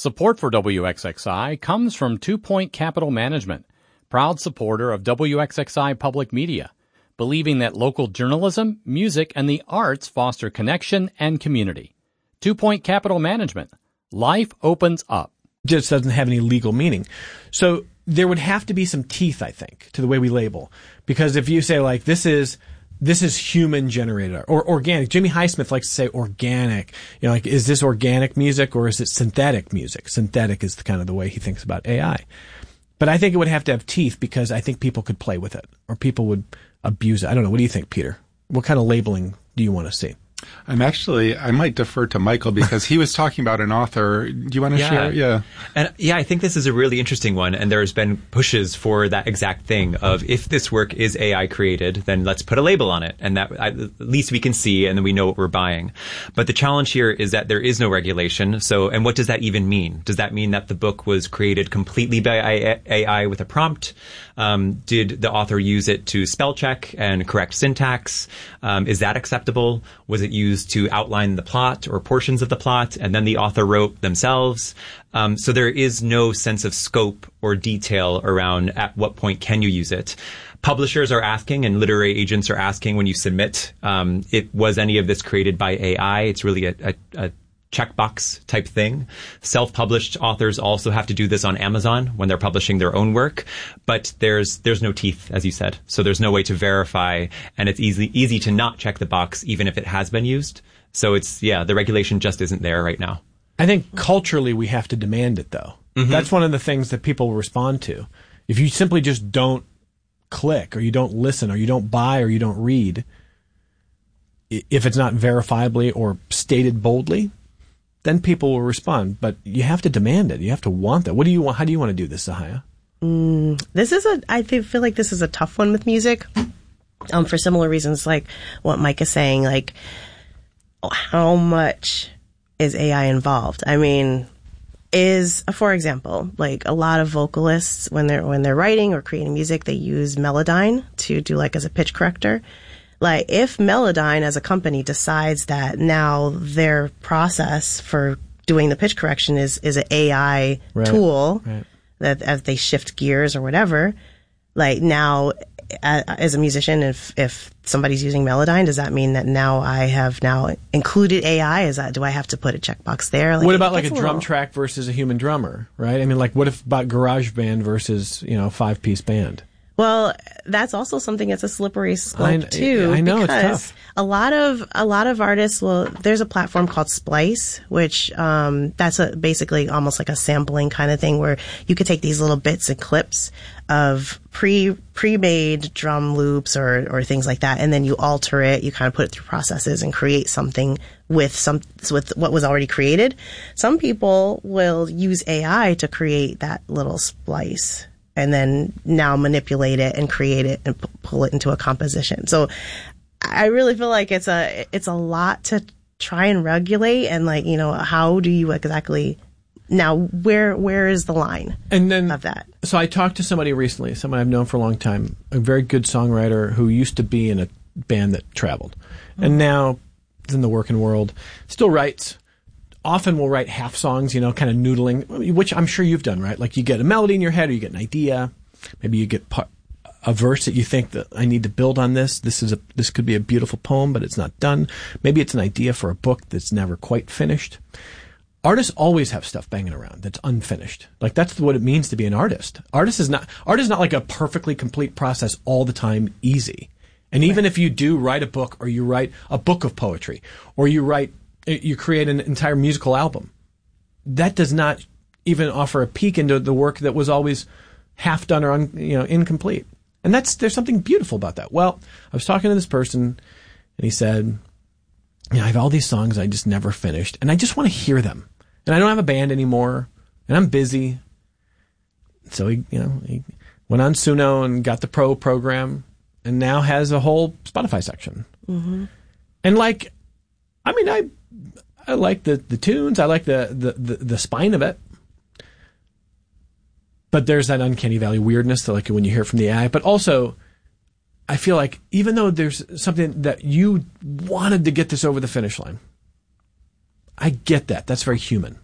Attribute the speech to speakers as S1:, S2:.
S1: Support for WXXI comes from 2 Point Capital Management, proud supporter of WXXI Public Media, believing that local journalism, music, and the arts foster connection and community. 2 Point Capital Management. Life opens up.
S2: Just doesn't have any legal meaning. So there would have to be some teeth, I think, to the way we label. Because if you say, like, this is human generated or organic. Jimmy Highsmith likes to say organic. You know, like, is this organic music or is it synthetic music? Synthetic is kind of the way he thinks about AI. But I think it would have to have teeth because I think people could play with it or people would abuse it. I don't know. What do you think, Peter? What kind of labeling do you want to see?
S3: I might defer to Michael because he was talking about an author. Do you want to share? Yeah.
S4: And I think this is a really interesting one. And there's been pushes for that exact thing of if this work is AI created, then let's put a label on it. And that at least we can see and then we know what we're buying. But the challenge here is that there is no regulation. So, and what does that even mean? Does that mean that the book was created completely by AI with a prompt? Did the author use it to spell check and correct syntax? Is that acceptable? Was it used to outline the plot or portions of the plot and then the author wrote themselves? So there is no sense of scope or detail around at what point can you use it. Publishers are asking and literary agents are asking when you submit, was any of this created by AI? It's really a checkbox type thing. Self-published authors also have to do this on Amazon when they're publishing their own work, but there's no teeth, as you said. So there's no way to verify, and it's easy to not check the box even if it has been used. So the regulation just isn't there right now.
S2: I think culturally we have to demand it, though. Mm-hmm. That's one of the things that people will respond to. If you simply just don't click or you don't listen or you don't buy or you don't read, if it's not verifiably or stated boldly, then people will respond. But you have to demand it. You have to want that. What do you want? How do you want to do this, Sahaya?
S5: I feel like this is a tough one with music, for similar reasons, like what Mike is saying. Like, how much is AI involved? I mean, for example, like a lot of vocalists when they're writing or creating music, they use Melodyne to do like as a pitch corrector. Like, if Melodyne as a company decides that now their process for doing the pitch correction is an AI tool, that as they shift gears or whatever, like now as a musician, if somebody's using Melodyne, does that mean that now I have now included AI? Do I have to put a checkbox there? Like,
S2: what about like a drum track versus a human drummer, right? I mean, like, what if about GarageBand versus, 5-piece band?
S5: Well, that's also something that's a slippery slope too.
S2: I know, it's tough.
S5: A lot of artists there's a platform called Splice, which, that's basically almost like a sampling kind of thing where you could take these little bits and clips of pre-made drum loops or things like that, and then you alter it, you kind of put it through processes and create something with what was already created. Some people will use AI to create that little splice and then now manipulate it and create it and pull it into a composition. So I really feel like it's a lot to try and regulate, and like, how do you exactly now, where is the line of that? So
S2: I talked to somebody recently, someone I've known for a long time, a very good songwriter who used to be in a band that traveled and now is in the working world, still writes. Often we'll write half songs, kind of noodling, which I'm sure you've done, right? Like you get a melody in your head or you get an idea. Maybe you get a verse that you think that I need to build on this. This could be a beautiful poem, but it's not done. Maybe it's an idea for a book that's never quite finished. Artists always have stuff banging around that's unfinished. Like that's what it means to be an artist. Art is not like a perfectly complete process all the time, easy. And even if you do write a book or you write a book of poetry or you create an entire musical album, that does not even offer a peek into the work that was always half done or incomplete. And there's something beautiful about that. Well, I was talking to this person and he said, I have all these songs I just never finished and I just want to hear them. And I don't have a band anymore and I'm busy. So he went on Suno and got the Pro program and now has a whole Spotify section. Mm-hmm. And I like the tunes. I like the spine of it. But there's that uncanny valley weirdness that, like, when you hear it from the AI. But also, I feel like even though there's something that you wanted to get this over the finish line, I get that. That's very human.